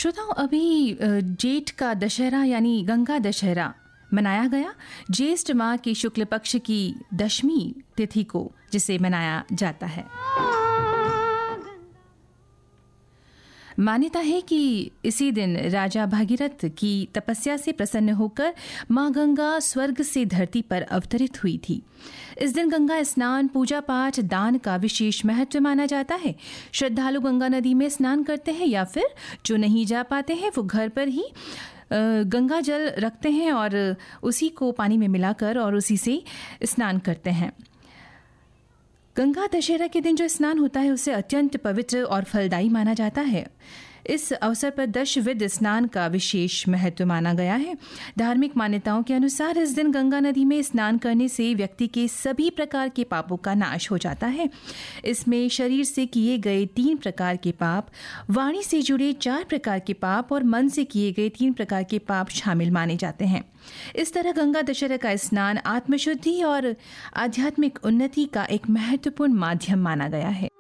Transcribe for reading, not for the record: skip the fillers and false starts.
श्रोताओं, अभी जेठ का दशहरा यानी गंगा दशहरा मनाया गया। ज्येष्ठ माह की शुक्ल पक्ष की दशमी तिथि को जिसे मनाया जाता है। मान्यता है कि इसी दिन राजा भागीरथ की तपस्या से प्रसन्न होकर मां गंगा स्वर्ग से धरती पर अवतरित हुई थी। इस दिन गंगा स्नान, पूजा पाठ, दान का विशेष महत्व माना जाता है। श्रद्धालु गंगा नदी में स्नान करते हैं या फिर जो नहीं जा पाते हैं वो घर पर ही गंगा जल रखते हैं और उसी को पानी में मिलाकर और उसी से स्नान करते हैं। गंगा दशहरा के दिन जो स्नान होता है उसे अत्यंत पवित्र और फलदायी माना जाता है। इस अवसर पर दशविध स्नान का विशेष महत्व माना गया है। धार्मिक मान्यताओं के अनुसार इस दिन गंगा नदी में स्नान करने से व्यक्ति के सभी प्रकार के पापों का नाश हो जाता है। इसमें शरीर से किए गए 3 प्रकार के पाप, वाणी से जुड़े 4 प्रकार के पाप और मन से किए गए 3 प्रकार के पाप शामिल माने जाते हैं। इस तरह गंगा दशहरा का स्नान आत्मशुद्धि और आध्यात्मिक उन्नति का एक महत्वपूर्ण माध्यम माना गया है।